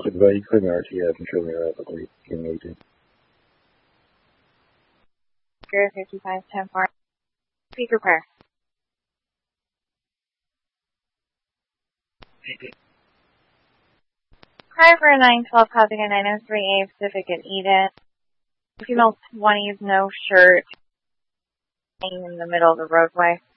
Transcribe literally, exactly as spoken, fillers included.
advice on R T S and show me rapidly in agent. fifty-five ten four. Speaker prayer. Cry for a nine twelve causing a nine oh three A Pacific at Eden. Female twenties, no shirt, hanging in the middle of the roadway.